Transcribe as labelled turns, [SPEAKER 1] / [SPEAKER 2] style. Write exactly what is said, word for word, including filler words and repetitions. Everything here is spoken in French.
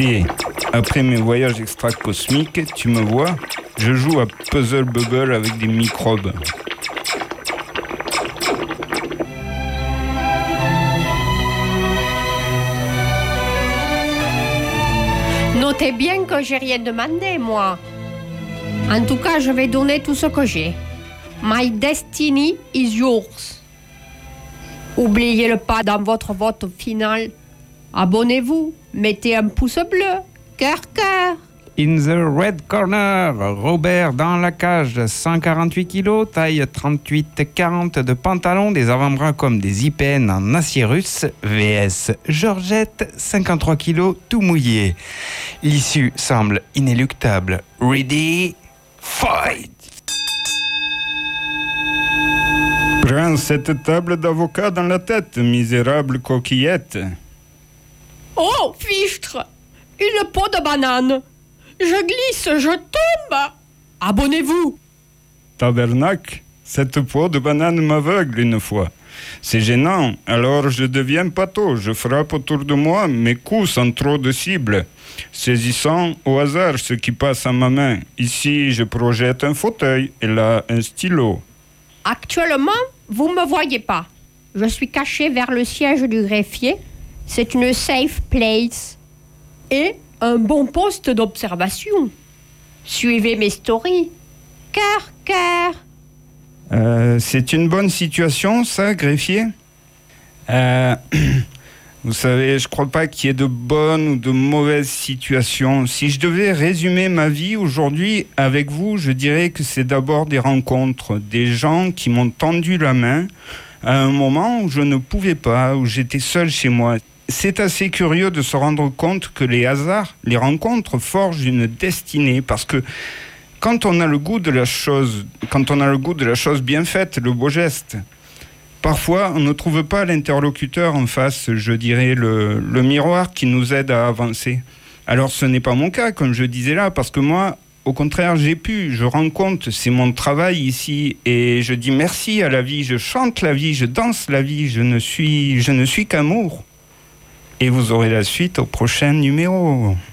[SPEAKER 1] Si, après mes voyages extra-cosmiques, tu me vois, je joue à Puzzle Bubble avec des microbes.
[SPEAKER 2] Notez bien que j'ai rien demandé, moi. En tout cas, je vais donner tout ce que j'ai. My destiny is yours. Oubliez-le pas dans votre vote final. Abonnez-vous, mettez un pouce bleu, cœur, cœur.
[SPEAKER 3] In the red corner, Robert dans la cage, cent quarante-huit kilos, taille trente-huit quarante de pantalon, des avant-bras comme des I P N en acier russe, V S Georgette, cinquante-trois kilos, tout mouillé. L'issue semble inéluctable. Ready, fight!
[SPEAKER 1] Prends cette table d'avocat dans la tête, misérable coquillette.
[SPEAKER 2] Oh, fichtre! Une peau de banane! Je glisse, je tombe! Abonnez-vous!
[SPEAKER 1] Tabernacle, cette peau de banane m'aveugle une fois. C'est gênant, alors je deviens pâteau, je frappe autour de moi, mes coups sont trop de cibles. Saisissant au hasard ce qui passe à ma main. Ici, je projette un fauteuil et là, un stylo.
[SPEAKER 2] Actuellement, vous ne me voyez pas. Je suis caché vers le siège du greffier. C'est une safe place. Et un bon poste d'observation. Suivez mes stories. Cœur, cœur.
[SPEAKER 1] Euh, c'est une bonne situation, ça, greffier? euh, Vous savez, je crois pas qu'il y ait de bonnes ou de mauvaises situations. Si je devais résumer ma vie aujourd'hui avec vous, je dirais que c'est d'abord des rencontres, des gens qui m'ont tendu la main à un moment où je ne pouvais pas, où j'étais seul chez moi. C'est assez curieux de se rendre compte que les hasards, les rencontres forgent une destinée, parce que quand on a le goût de la chose, quand on a le goût de la chose bien faite, le beau geste, parfois on ne trouve pas l'interlocuteur en face, je dirais le, le miroir qui nous aide à avancer. Alors ce n'est pas mon cas, comme je disais là, parce que moi, au contraire, j'ai pu, je rends compte, c'est mon travail ici, et je dis merci à la vie, je chante la vie, je danse la vie, je ne suis, je ne suis qu'amour. Et vous aurez la suite au prochain numéro.